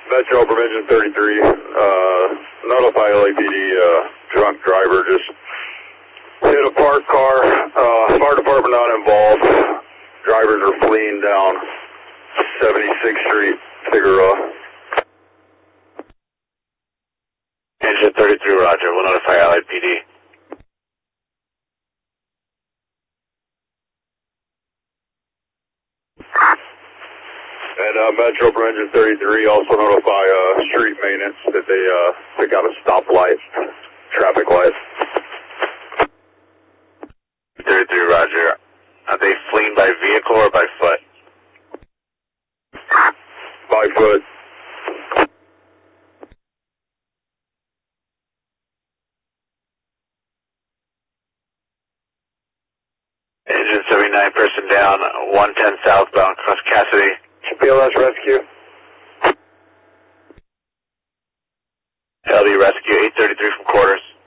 Metro from engine 33, notify LAPD, drunk driver just hit a parked car, fire department not involved, drivers are fleeing down 76th Street, Figueroa. Engine 33, roger, we'll notify LAPD. And Metro from engine 33 also notify street maintenance that they took out a stoplight, traffic light. 33, roger. Are they fleeing by vehicle or by foot? By foot. Engine 79, person down, 110 southbound, cross Cassidy. PLS rescue. LD rescue, 833 from quarters.